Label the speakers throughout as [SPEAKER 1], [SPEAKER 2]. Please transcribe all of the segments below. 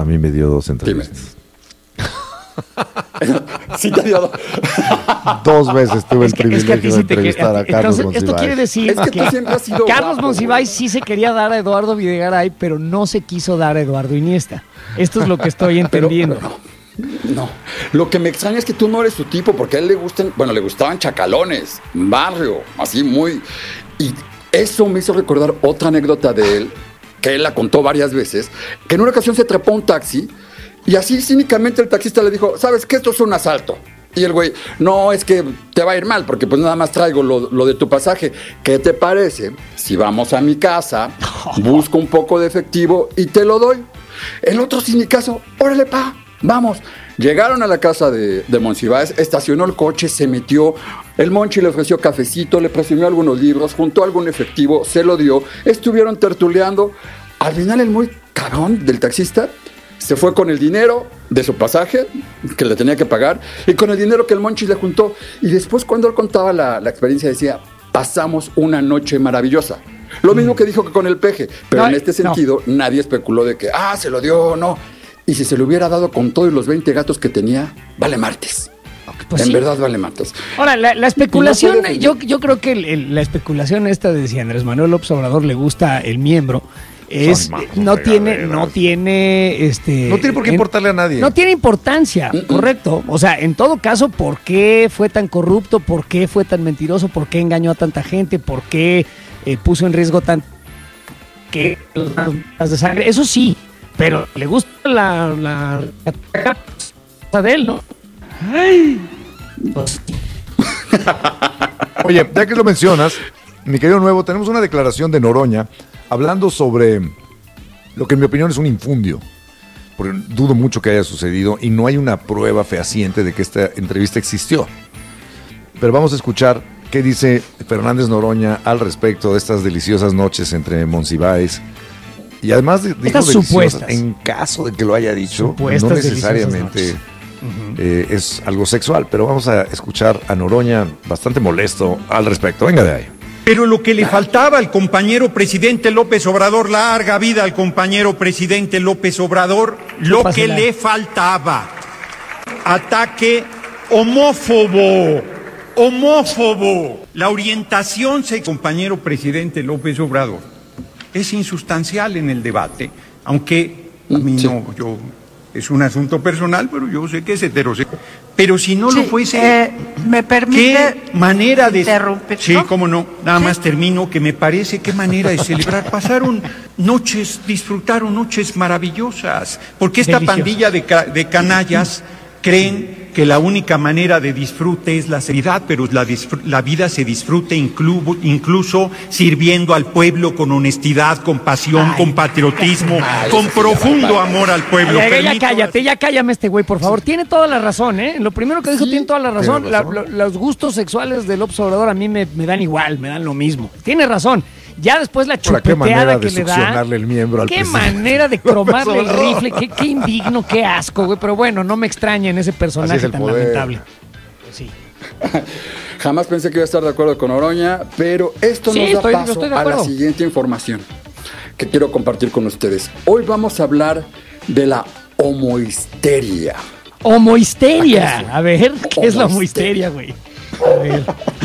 [SPEAKER 1] A mí me dio 2 entrevistas.
[SPEAKER 2] Sí te dio
[SPEAKER 1] 2 veces tuve el privilegio de entrevistar a Carlos
[SPEAKER 3] Entonces,
[SPEAKER 1] Monsiváis.
[SPEAKER 3] esto quiere decir
[SPEAKER 2] tú siempre has sido
[SPEAKER 3] Carlos
[SPEAKER 2] guapo,
[SPEAKER 3] Monsiváis sí se quería dar a Eduardo Videgaray, pero no se quiso dar a Eduardo Iniesta. Esto es lo que estoy entendiendo.
[SPEAKER 2] No, lo que me extraña es que tú no eres su tipo, porque a él le gustaban chacalones, barrio, así muy... Y eso me hizo recordar otra anécdota de él, que él la contó varias veces, que en una ocasión se trepó a un taxi, y así cínicamente el taxista le dijo, ¿sabes qué? Esto es un asalto. Y el güey, no, es que te va a ir mal, porque pues nada más traigo lo de tu pasaje. ¿Qué te parece si vamos a mi casa, busco un poco de efectivo y te lo doy? El otro cínicazo, órale pa, vamos. Llegaron a la casa de Monsiváis, estacionó el coche, se metió, el Monchi le ofreció cafecito, le presumió algunos libros, juntó algún efectivo, se lo dio, estuvieron tertuleando. Al final el muy cabrón del taxista se fue con el dinero de su pasaje, que le tenía que pagar, y con el dinero que el Monchi le juntó. Y después, cuando él contaba la experiencia, decía, pasamos una noche maravillosa. Lo mismo que dijo que con el Peje, pero en este sentido, nadie especuló de que, se lo dio o no. Y si se lo hubiera dado con todos los 20 gatos que tenía, vale martes.
[SPEAKER 3] Pues
[SPEAKER 2] en verdad vale martes.
[SPEAKER 3] Ahora, la especulación, yo creo que la especulación esta de si a Andrés Manuel López Obrador le gusta el miembro, no tiene
[SPEAKER 1] por qué importarle a nadie.
[SPEAKER 3] No tiene importancia, correcto. O sea, en todo caso, ¿por qué fue tan corrupto? ¿Por qué fue tan mentiroso? ¿Por qué engañó a tanta gente? ¿Por qué puso en riesgo que las de sangre? Eso sí, pero le gusta la de él, ¿no? Ay, pues.
[SPEAKER 1] Oye, ya que lo mencionas, mi querido Nuevo, tenemos una declaración de Noroña hablando sobre lo que en mi opinión es un infundio, porque dudo mucho que haya sucedido y no hay una prueba fehaciente de que esta entrevista existió. Pero vamos a escuchar qué dice Fernández Noroña al respecto de estas deliciosas noches entre Monsiváis. Y además dijo deliciosas, en caso de que lo haya dicho, no necesariamente es algo sexual, pero vamos a escuchar a Noroña bastante molesto al respecto. Venga de ahí.
[SPEAKER 4] Pero lo que le faltaba al compañero presidente López Obrador, larga vida al compañero presidente López Obrador, lo que le faltaba, ataque homófobo. La orientación, compañero presidente López Obrador, es insustancial en el debate, aunque a mí es un asunto personal, pero yo sé que es heterosexual. Pero si no lo fuese,
[SPEAKER 5] ¿me permite
[SPEAKER 4] qué manera de
[SPEAKER 5] interrumpir?
[SPEAKER 4] Sí, cómo no, nada más termino, que me parece qué manera de celebrar. Disfrutaron noches maravillosas, porque esta pandilla de canallas creen que la única manera de disfrute es la seriedad, pero la vida se disfruta incluso sirviendo al pueblo con honestidad, con pasión, con patriotismo, con profundo amor al pueblo.
[SPEAKER 3] Ya cállame este güey, por favor. Tiene toda la razón, ¿eh? Lo primero que dijo tiene toda la razón. Los gustos sexuales del López Obrador a mí me dan igual, me dan lo mismo. Tiene razón. Ya después la chupeteada que le da.
[SPEAKER 1] El miembro al
[SPEAKER 3] qué
[SPEAKER 1] presidente.
[SPEAKER 3] Manera de cromarle el rifle. Qué indigno, qué asco, güey. Pero bueno, no me extraña en ese personaje tan lamentable. Sí.
[SPEAKER 2] Jamás pensé que iba a estar de acuerdo con Oroña, pero esto nos da paso a la siguiente información que quiero compartir con ustedes. Hoy vamos a hablar de la homohisteria.
[SPEAKER 3] ¿Homohisteria? A ver, ¿qué es la homohisteria, güey? A ver.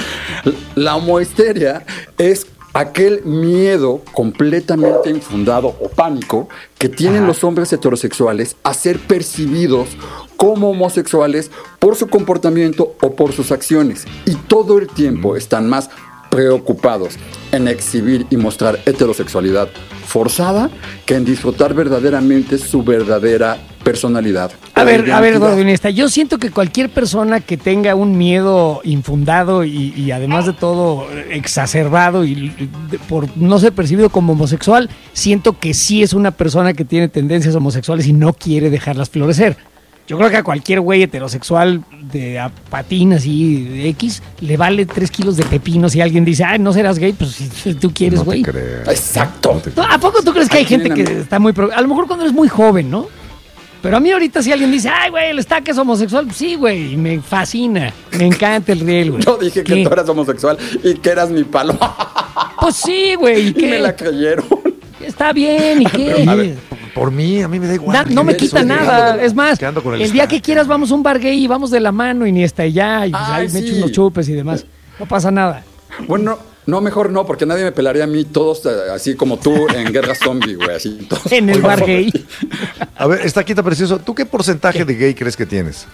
[SPEAKER 2] La homohisteria es aquel miedo completamente infundado o pánico que tienen los hombres heterosexuales a ser percibidos como homosexuales por su comportamiento o por sus acciones. Y todo el tiempo están más preocupados en exhibir y mostrar heterosexualidad forzada que en disfrutar verdaderamente su verdadera personalidad.
[SPEAKER 3] A ver, Eduardo Iniesta, yo siento que cualquier persona que tenga un miedo infundado y además de todo exacerbado y por no ser percibido como homosexual, siento que sí es una persona que tiene tendencias homosexuales y no quiere dejarlas florecer. Yo creo que a cualquier güey heterosexual de a patín así de X le vale 3 kilos de pepino si alguien dice, no serás gay, pues si tú quieres, güey.
[SPEAKER 2] Exacto.
[SPEAKER 3] ¿A poco tú crees que hay gente que está muy... A lo mejor cuando eres muy joven, ¿no? Pero a mí ahorita si alguien dice, güey, el Estaca es homosexual, pues sí, güey, me fascina, me encanta el riel, güey.
[SPEAKER 2] Yo dije que tú eras homosexual y que eras mi palo.
[SPEAKER 3] Pues sí, güey.
[SPEAKER 2] ¿Y me la creyeron?
[SPEAKER 3] Está bien, ¿y qué?
[SPEAKER 2] A ver,
[SPEAKER 1] Por mí, a mí me da igual.
[SPEAKER 3] No me quita
[SPEAKER 1] Soy
[SPEAKER 3] nada.
[SPEAKER 1] llegando,
[SPEAKER 3] Es más,
[SPEAKER 1] quedando con
[SPEAKER 3] el día que
[SPEAKER 1] estaca.
[SPEAKER 3] quieras vamos a un bar gay y vamos de la mano y ni hasta allá. Y pues,
[SPEAKER 2] Ay,
[SPEAKER 3] ahí me
[SPEAKER 2] sí.
[SPEAKER 3] echo unos chupes y demás. No pasa nada.
[SPEAKER 2] Bueno, no, mejor no, porque nadie me pelaría a mí, todos así como tú en Guerra Zombie, güey, así todos.
[SPEAKER 3] En el bar gay.
[SPEAKER 1] A ver, Estaquita Precioso, ¿tú qué porcentaje de gay crees que tienes?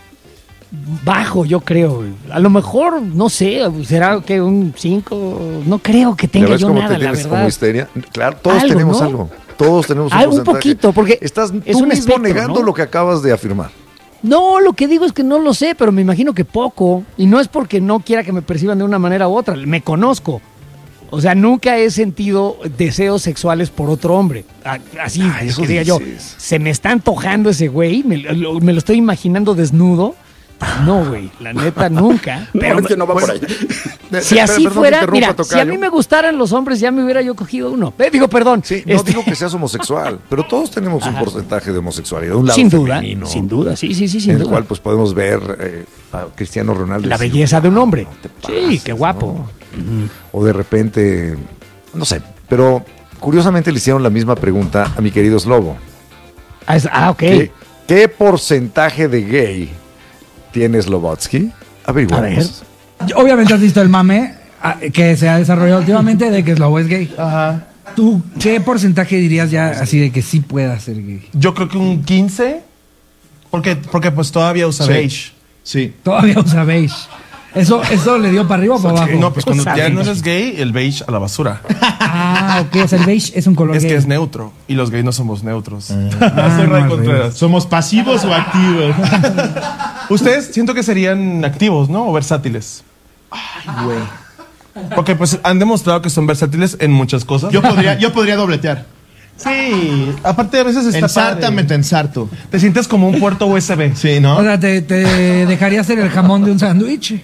[SPEAKER 3] Bajo, yo creo. Güey. A lo mejor, no sé, será que un 5. No creo que
[SPEAKER 1] ¿Ya
[SPEAKER 3] tenga
[SPEAKER 1] ves
[SPEAKER 3] yo
[SPEAKER 1] cómo
[SPEAKER 3] nada,
[SPEAKER 1] te
[SPEAKER 3] la
[SPEAKER 1] tienes como
[SPEAKER 3] verdad.
[SPEAKER 1] histeria? Claro, todos
[SPEAKER 3] Algo,
[SPEAKER 1] tenemos
[SPEAKER 3] ¿no?
[SPEAKER 1] algo. Todos tenemos un
[SPEAKER 3] Un
[SPEAKER 1] porcentaje.
[SPEAKER 3] poquito, porque
[SPEAKER 1] estás
[SPEAKER 3] es
[SPEAKER 1] tú
[SPEAKER 3] un
[SPEAKER 1] mismo
[SPEAKER 3] espectro,
[SPEAKER 1] negando
[SPEAKER 3] ¿no?
[SPEAKER 1] lo que acabas de afirmar.
[SPEAKER 3] No, lo que digo es que no lo sé, pero me imagino que poco. Y no es porque no quiera que me perciban de una manera u otra. Me conozco. O sea, nunca he sentido deseos sexuales por otro hombre. Así,
[SPEAKER 1] eso
[SPEAKER 3] que diga yo,
[SPEAKER 1] dices.
[SPEAKER 3] se me está antojando ese güey, me lo estoy imaginando desnudo. No, güey, la neta nunca.
[SPEAKER 2] No,
[SPEAKER 3] Pero
[SPEAKER 2] es que no va por ahí.
[SPEAKER 3] si así
[SPEAKER 1] Perdón,
[SPEAKER 3] fuera,
[SPEAKER 1] te interrumpa,
[SPEAKER 3] mira, si a
[SPEAKER 1] tocayo.
[SPEAKER 3] mí me gustaran los hombres, ya me hubiera yo cogido uno. Digo, perdón.
[SPEAKER 1] Sí, no digo que seas homosexual, pero todos tenemos un porcentaje de homosexualidad, un lado
[SPEAKER 3] Sin duda,
[SPEAKER 1] femenino,
[SPEAKER 3] sin duda, sí, sin
[SPEAKER 1] en el
[SPEAKER 3] duda.
[SPEAKER 1] cual pues podemos ver a Cristiano Ronaldo. y
[SPEAKER 3] La
[SPEAKER 1] decir,
[SPEAKER 3] belleza de un hombre.
[SPEAKER 1] "No te
[SPEAKER 3] Sí,
[SPEAKER 1] pases",
[SPEAKER 3] qué guapo.
[SPEAKER 1] ¿no? O de repente, no sé, pero curiosamente le hicieron la misma pregunta a mi querido Slobo.
[SPEAKER 3] Ok.
[SPEAKER 1] ¿Qué porcentaje de gay tiene Slobotsky? Averiguamos.
[SPEAKER 3] A ver.
[SPEAKER 5] Obviamente has visto el mame que se ha desarrollado últimamente de que Slobo es gay.
[SPEAKER 6] Ajá.
[SPEAKER 5] ¿Tú qué porcentaje dirías ya así de que sí pueda ser gay?
[SPEAKER 6] Yo creo que un 15, porque pues todavía usa
[SPEAKER 1] Sí.
[SPEAKER 6] beige.
[SPEAKER 1] Sí.
[SPEAKER 5] Todavía usa beige. ¿Eso le dio para arriba o para abajo?
[SPEAKER 6] No, pues cuando
[SPEAKER 3] Usa
[SPEAKER 6] ya no
[SPEAKER 3] beige.
[SPEAKER 6] eres gay, el beige a la basura.
[SPEAKER 5] Ah, ok. O sea, el beige es un color
[SPEAKER 6] Es
[SPEAKER 5] gay.
[SPEAKER 6] que es neutro y los gays no somos neutros.
[SPEAKER 7] Soy Ray
[SPEAKER 5] no,
[SPEAKER 7] Contreras. ¿Somos pasivos o activos?
[SPEAKER 6] Ustedes siento que serían activos, ¿no? O versátiles.
[SPEAKER 7] Ay, güey.
[SPEAKER 6] Porque pues han demostrado que son versátiles en muchas cosas.
[SPEAKER 7] Yo podría dobletear.
[SPEAKER 6] Sí, aparte a veces está
[SPEAKER 7] Ensártame,
[SPEAKER 6] padre.
[SPEAKER 7] te ensarto.
[SPEAKER 6] Te sientes como un puerto USB.
[SPEAKER 7] Sí, ¿no?
[SPEAKER 5] O sea, te dejaría ser el jamón de un sándwich.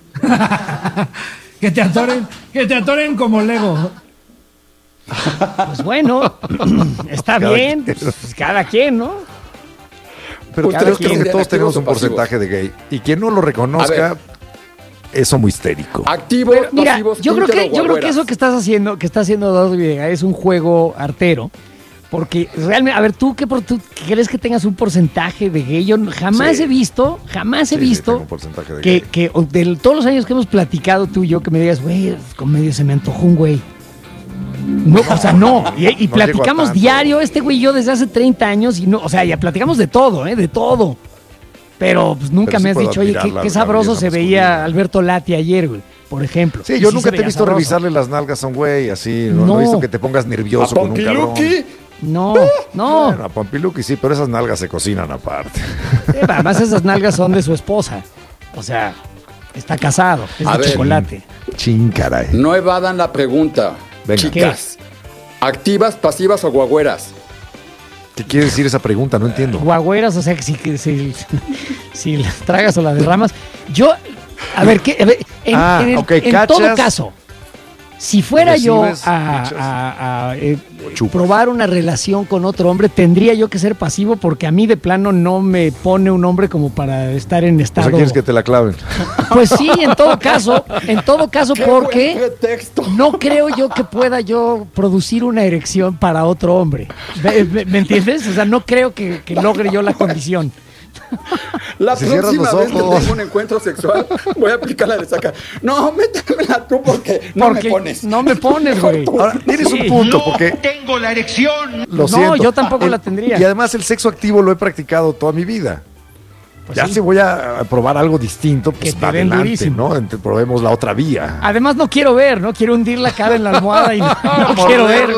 [SPEAKER 5] que te atoren como Lego.
[SPEAKER 3] Pues bueno, está bien. Pues, cada quien, ¿no?
[SPEAKER 1] Pero
[SPEAKER 2] ¿Ustedes
[SPEAKER 1] creo que
[SPEAKER 2] qué serían,
[SPEAKER 1] todos tenemos
[SPEAKER 2] activos o
[SPEAKER 1] un
[SPEAKER 2] pasivos?
[SPEAKER 1] porcentaje de gay. Y quien no lo reconozca,
[SPEAKER 2] A ver.
[SPEAKER 1] es homo histérico.
[SPEAKER 2] Activo,
[SPEAKER 3] Pero, mira,
[SPEAKER 2] pasivos,
[SPEAKER 3] yo creo
[SPEAKER 2] Twitter o
[SPEAKER 3] que
[SPEAKER 2] guagüeras.
[SPEAKER 3] eso que está haciendo Eduardo Villegas es un juego artero. Porque realmente, a ver, ¿tú crees que tengas un porcentaje de gay? Yo jamás
[SPEAKER 1] Sí.
[SPEAKER 3] he visto
[SPEAKER 1] Sí, tengo un porcentaje de gay.
[SPEAKER 3] que de todos los años que hemos platicado tú y yo, que me digas, güey, con medio se me antojó un güey. No, o sea, no. Y
[SPEAKER 1] No llego
[SPEAKER 3] platicamos
[SPEAKER 1] a tanto.
[SPEAKER 3] diario, este güey y yo desde hace 30 años, y no, o sea, ya platicamos de todo, de todo. Pero pues nunca
[SPEAKER 1] Pero sí
[SPEAKER 3] me has
[SPEAKER 1] puedo
[SPEAKER 3] dicho, oye,
[SPEAKER 1] admirar la
[SPEAKER 3] qué sabroso
[SPEAKER 1] belleza
[SPEAKER 3] se veía
[SPEAKER 1] masculina.
[SPEAKER 3] Alberto Lati ayer, güey, por ejemplo.
[SPEAKER 1] Sí,
[SPEAKER 3] Y
[SPEAKER 1] yo
[SPEAKER 3] sí
[SPEAKER 1] nunca
[SPEAKER 3] se
[SPEAKER 1] te he
[SPEAKER 3] veía
[SPEAKER 1] visto
[SPEAKER 3] sabroso.
[SPEAKER 1] revisarle las nalgas a un güey así. No,
[SPEAKER 3] No.
[SPEAKER 1] he visto que te pongas
[SPEAKER 2] ¿A
[SPEAKER 1] nervioso con un cabrón.
[SPEAKER 2] Pompiluki?
[SPEAKER 3] No,
[SPEAKER 1] Bueno, a Pompiluki sí, pero esas nalgas se cocinan aparte.
[SPEAKER 3] Además esas nalgas son de su esposa. O sea, está casado, es
[SPEAKER 2] A
[SPEAKER 3] de
[SPEAKER 2] ver.
[SPEAKER 3] chocolate.
[SPEAKER 1] Chin, caray.
[SPEAKER 2] No evadan la pregunta.
[SPEAKER 1] Venga.
[SPEAKER 2] Chicas, ¿activas, pasivas o guagüeras?
[SPEAKER 1] ¿Qué quiere decir esa pregunta? No entiendo.
[SPEAKER 3] Guagüeras, o sea, que si las tragas o las derramas. Yo, a ver,
[SPEAKER 1] ok,
[SPEAKER 3] en
[SPEAKER 1] cachas,
[SPEAKER 3] todo caso, si fuera yo
[SPEAKER 1] recibes,
[SPEAKER 3] a
[SPEAKER 1] chupas.
[SPEAKER 3] probar una relación con otro hombre, tendría yo que ser pasivo porque a mí de plano no me pone un hombre como para estar en
[SPEAKER 1] O
[SPEAKER 3] estado.
[SPEAKER 1] sea, quieres que te la claven.
[SPEAKER 3] Pues sí, en todo caso,
[SPEAKER 2] ¡Qué
[SPEAKER 3] porque
[SPEAKER 2] buen pretexto!
[SPEAKER 3] no creo yo que pueda yo producir una erección para otro hombre. ¿Me entiendes? O sea, no creo que logre yo la condición.
[SPEAKER 2] La
[SPEAKER 1] Si cierras
[SPEAKER 2] próxima
[SPEAKER 1] los
[SPEAKER 2] vez que
[SPEAKER 1] ojos.
[SPEAKER 2] tenga un encuentro sexual, voy a aplicar la de saca. No, métemela tú porque no
[SPEAKER 3] Porque
[SPEAKER 2] me pones.
[SPEAKER 3] no me pones, güey.
[SPEAKER 1] Ahora, tienes
[SPEAKER 3] Sí.
[SPEAKER 1] un punto, porque
[SPEAKER 7] Tengo la erección.
[SPEAKER 1] lo
[SPEAKER 3] No,
[SPEAKER 1] siento.
[SPEAKER 3] yo tampoco la tendría.
[SPEAKER 1] Y además el sexo activo lo he practicado toda mi vida.
[SPEAKER 3] Pues
[SPEAKER 1] ya
[SPEAKER 3] sí.
[SPEAKER 1] si voy a probar algo distinto, pues
[SPEAKER 3] Que te den
[SPEAKER 1] adelante,
[SPEAKER 3] durísimo.
[SPEAKER 1] ¿no? Probemos la otra vía.
[SPEAKER 3] Además no quiero ver, no quiero hundir la cara en la almohada y no quiero ver.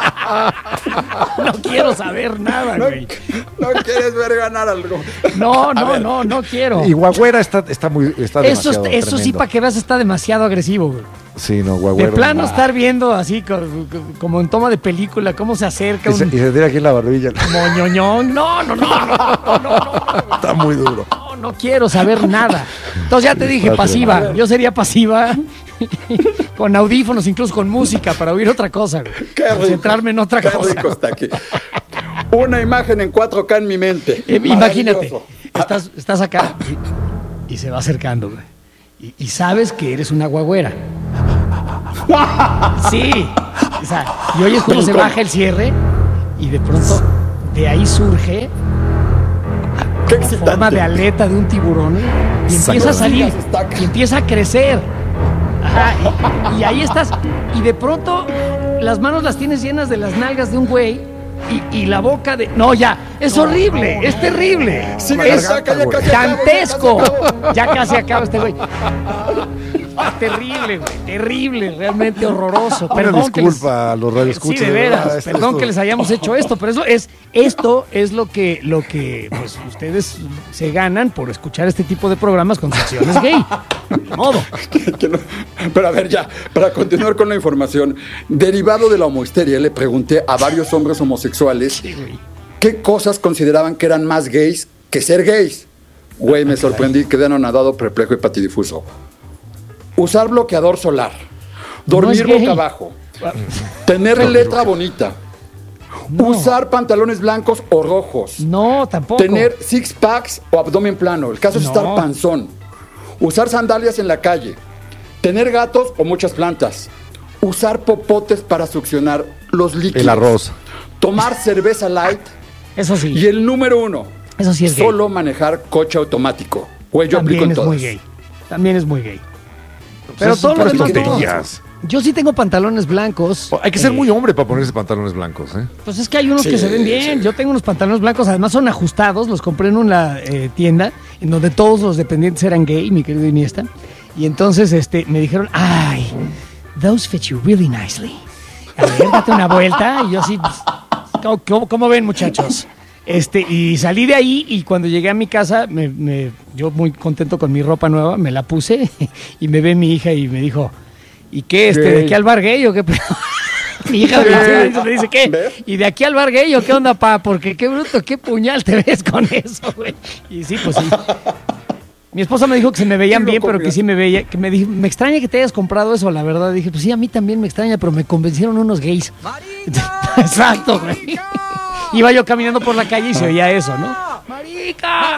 [SPEAKER 3] No quiero saber nada,
[SPEAKER 2] No,
[SPEAKER 3] güey.
[SPEAKER 2] no quieres ver ganar algo.
[SPEAKER 3] No quiero.
[SPEAKER 1] Y Guagüera está
[SPEAKER 3] Eso
[SPEAKER 1] demasiado
[SPEAKER 3] sí,
[SPEAKER 1] tremendo.
[SPEAKER 3] para que veas, está demasiado agresivo, güey.
[SPEAKER 1] Sí, no,
[SPEAKER 3] De
[SPEAKER 1] Guagüera.
[SPEAKER 3] plano
[SPEAKER 1] no.
[SPEAKER 3] estar viendo así, como en toma de película, cómo se acerca
[SPEAKER 1] Y se tira aquí en la barbilla.
[SPEAKER 3] moñoñón. No.
[SPEAKER 1] Está muy duro.
[SPEAKER 3] No quiero saber nada. Entonces ya te dije,
[SPEAKER 1] Está
[SPEAKER 3] pasiva.
[SPEAKER 1] tremendo.
[SPEAKER 3] Yo sería pasiva con audífonos, incluso con música, para oír otra cosa, güey.
[SPEAKER 2] Qué rico.
[SPEAKER 3] Concentrarme en otra
[SPEAKER 2] Qué
[SPEAKER 3] cosa.
[SPEAKER 2] rico está aquí. Una imagen en 4K en mi mente.
[SPEAKER 3] Imagínate,
[SPEAKER 2] Maravilloso.
[SPEAKER 3] estás acá y se va acercando, güey. Y sabes que eres una guagüera. Sí. O sea, y oyes cómo se baja el cierre y de pronto de ahí surge
[SPEAKER 2] Qué
[SPEAKER 3] la
[SPEAKER 2] excitante.
[SPEAKER 3] forma de aleta de un tiburón y empieza a salir y empieza a crecer. Ajá, y ahí estás. Y de pronto las manos las tienes llenas de las nalgas de un güey y la boca de... No, ya, es horrible, es terrible.
[SPEAKER 2] Sí,
[SPEAKER 3] es
[SPEAKER 2] ya casi acaba,
[SPEAKER 3] dantesco.
[SPEAKER 2] ya casi acaba.
[SPEAKER 3] Ya casi acaba este güey. Terrible, güey, terrible, realmente horroroso.
[SPEAKER 1] Una
[SPEAKER 3] Perdón que
[SPEAKER 1] disculpa a los
[SPEAKER 3] les,
[SPEAKER 1] radioescuchas.
[SPEAKER 3] sí, de veras,
[SPEAKER 1] Esto-
[SPEAKER 3] perdón que les hayamos hecho esto, pero esto es lo que pues, ustedes se ganan por escuchar este tipo de programas con secciones gay. De modo.
[SPEAKER 2] Que no- Pero a ver, ya, para continuar con la información, derivado de la homohisteria, le pregunté a varios hombres homosexuales qué cosas consideraban que eran más gays que ser gays. Güey, me sorprendí, quedé anonadado, perplejo y patidifuso. Usar bloqueador solar, dormir
[SPEAKER 3] No es gay.
[SPEAKER 2] boca abajo, tener letra bonita, usar pantalones blancos o rojos,
[SPEAKER 3] No, tampoco.
[SPEAKER 2] tener six packs o abdomen plano, el caso es
[SPEAKER 3] No.
[SPEAKER 2] estar panzón, usar sandalias en la calle, tener gatos o muchas plantas, usar popotes para succionar los líquidos,
[SPEAKER 1] El arroz.
[SPEAKER 2] tomar cerveza light
[SPEAKER 3] Eso sí,
[SPEAKER 2] y el número 1,
[SPEAKER 3] eso sí es gay.
[SPEAKER 2] solo manejar coche automático. Güey, yo aplico
[SPEAKER 3] También
[SPEAKER 2] en
[SPEAKER 3] es muy
[SPEAKER 2] todas.
[SPEAKER 3] gay. También es muy gay. Pero
[SPEAKER 1] Esas son
[SPEAKER 3] todo lo
[SPEAKER 1] puras
[SPEAKER 3] demás no.
[SPEAKER 1] tonterías.
[SPEAKER 3] Yo sí tengo pantalones blancos.
[SPEAKER 1] Hay que ser muy hombre para ponerse pantalones blancos, ¿eh?
[SPEAKER 3] Pues es que hay unos
[SPEAKER 2] Sí,
[SPEAKER 3] que se ven bien.
[SPEAKER 2] sí.
[SPEAKER 3] Yo tengo unos pantalones blancos, además son ajustados. Los compré en una tienda en donde todos los dependientes eran gay, mi querido Iniesta. Y entonces me dijeron, ay, those fit you really nicely. A ver, date una vuelta. Y yo así, pues, ¿cómo ven, muchachos? Y salí de ahí y cuando llegué a mi casa, yo muy contento con mi ropa nueva, me la puse y me ve mi hija y me dijo, ¿y qué? ¿De aquí al bar gay o qué? Mi hija me dice, ¿qué? ¿Y de aquí al bar gay o qué onda, pa? Porque qué bruto, qué puñal te ves con eso, güey. Y sí, pues sí. Mi esposa me dijo que se me veían bien, pero que sí me veía, que me dijo, me extraña que te hayas comprado eso, la verdad. Dije, pues sí, a mí también me extraña, pero me convencieron unos gays. Exacto, güey. Iba yo caminando por la calle y se oía eso, ¿no? ¡Marica!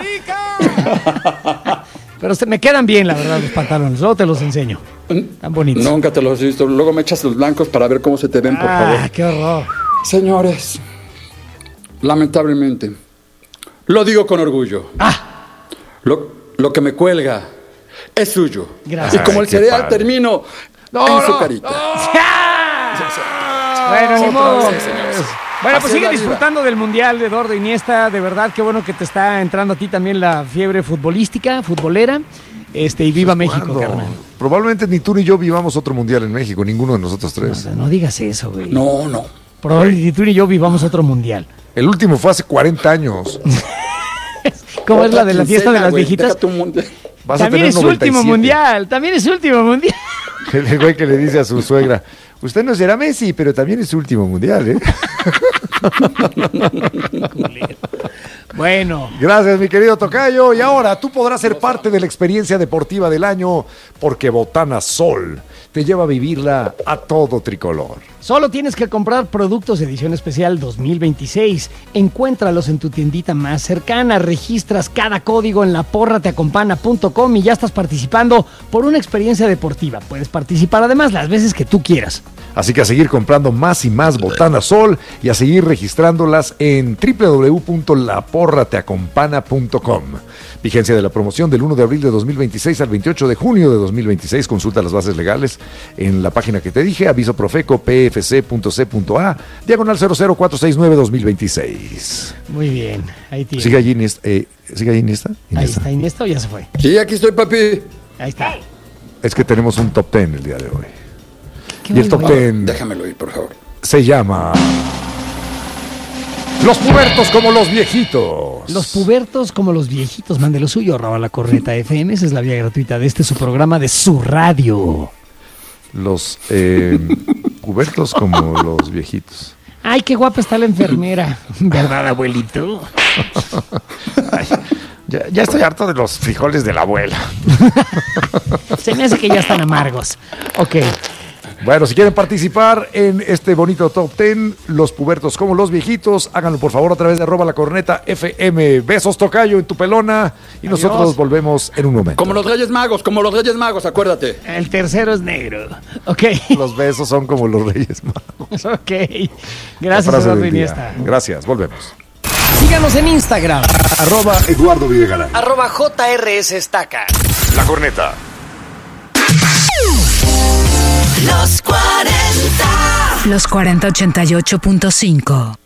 [SPEAKER 3] Pero me quedan bien, la verdad, los pantalones. Luego te los enseño. Tan bonitos.
[SPEAKER 2] Nunca te los he visto. Luego me echas los blancos para ver cómo se te ven, por favor.
[SPEAKER 3] ¡Qué horror!
[SPEAKER 2] Señores, lamentablemente, lo digo con orgullo. Lo que me cuelga es suyo.
[SPEAKER 3] Gracias.
[SPEAKER 2] Y como el
[SPEAKER 1] Ay, qué
[SPEAKER 2] cereal
[SPEAKER 1] padre.
[SPEAKER 2] termino en su carita.
[SPEAKER 3] Bueno, ni
[SPEAKER 2] Otra
[SPEAKER 3] modo.
[SPEAKER 2] vez, señores.
[SPEAKER 3] Bueno,
[SPEAKER 2] Así
[SPEAKER 3] pues
[SPEAKER 2] es
[SPEAKER 3] sigue
[SPEAKER 2] la vida.
[SPEAKER 3] disfrutando del Mundial de Eduardo Iniesta. De verdad, qué bueno que te está entrando a ti también la fiebre futbolística, futbolera. Y viva México,
[SPEAKER 1] ¿Cuándo?
[SPEAKER 3] carnal.
[SPEAKER 1] Probablemente ni tú ni yo vivamos otro mundial en México, ninguno de nosotros
[SPEAKER 3] O
[SPEAKER 1] tres.
[SPEAKER 3] sea, no digas eso, güey.
[SPEAKER 2] No.
[SPEAKER 3] Probablemente ni tú ni yo vivamos otro Mundial.
[SPEAKER 1] El último fue hace 40 años.
[SPEAKER 3] ¿Cómo es
[SPEAKER 2] Otra
[SPEAKER 3] la de la fiesta de
[SPEAKER 2] quincena,
[SPEAKER 3] las
[SPEAKER 2] güey.
[SPEAKER 3] viejitas?
[SPEAKER 2] Déjate un mundial.
[SPEAKER 1] Vas a
[SPEAKER 3] También
[SPEAKER 1] tener
[SPEAKER 3] es su último
[SPEAKER 1] 97.
[SPEAKER 3] Mundial. También es su último Mundial.
[SPEAKER 1] El güey que le dice a su suegra, usted no será Messi, pero también es su último mundial, ¿eh?
[SPEAKER 3] Bueno.
[SPEAKER 1] Gracias, mi querido tocayo. Y ahora tú podrás ser parte de la experiencia deportiva del año porque Botana Sol te lleva a vivirla a todo tricolor.
[SPEAKER 3] Solo tienes que comprar productos edición especial 2026. Encuéntralos en tu tiendita más cercana. Registras cada código en laporrateacompana.com y ya estás participando por una experiencia deportiva. Puedes participar además las veces que tú quieras.
[SPEAKER 1] Así que a seguir comprando más y más Botana Sol y a seguir registrándolas en www.laporrateacompana.com. Vigencia de la promoción del 1 de abril de 2026 al 28 de junio de 2026. Consulta las bases legales en la página que te dije, aviso profeco pfc.c.a, diagonal 00469-2026.
[SPEAKER 3] Muy bien, ahí tienes.
[SPEAKER 1] ¿Sigue allí Iniesta?
[SPEAKER 3] Ahí está, Iniesta o ya se fue.
[SPEAKER 2] Sí, aquí estoy, papi.
[SPEAKER 3] Ahí está.
[SPEAKER 1] Es que tenemos un top 10 el día de hoy.
[SPEAKER 3] Qué
[SPEAKER 1] Y el top
[SPEAKER 3] bueno.
[SPEAKER 1] 10
[SPEAKER 2] Déjamelo ir, por favor.
[SPEAKER 1] se llama Los pubertos como los viejitos.
[SPEAKER 3] Los pubertos como los viejitos, mande lo suyo, @lacorneta FM, esa es la vía gratuita de su programa de su radio.
[SPEAKER 1] Los pubertos como los viejitos.
[SPEAKER 3] Ay, qué guapa está la enfermera. ¿Verdad, abuelito?
[SPEAKER 1] Ya estoy harto de los frijoles de la abuela.
[SPEAKER 3] Se me hace que ya están amargos. Ok.
[SPEAKER 1] Bueno, si quieren participar en este bonito top 10, los pubertos como los viejitos, háganlo por favor a través de @lacorneta FM. Besos, tocayo, en tu pelona. Y
[SPEAKER 3] Adiós.
[SPEAKER 1] nosotros volvemos en un momento.
[SPEAKER 2] Como los Reyes Magos, acuérdate.
[SPEAKER 3] El tercero es negro. Ok.
[SPEAKER 1] Los besos son como los Reyes Magos.
[SPEAKER 3] Ok.
[SPEAKER 1] La
[SPEAKER 3] Gracias,
[SPEAKER 1] frase
[SPEAKER 3] Eduardo
[SPEAKER 1] del día.
[SPEAKER 3] Iniesta.
[SPEAKER 1] Gracias, volvemos.
[SPEAKER 3] Síganos en Instagram.
[SPEAKER 1] @Eduardo Videgaray.
[SPEAKER 3] @JRS Estaca.
[SPEAKER 1] La Corneta.
[SPEAKER 8] Los 40. Los 40 88.5.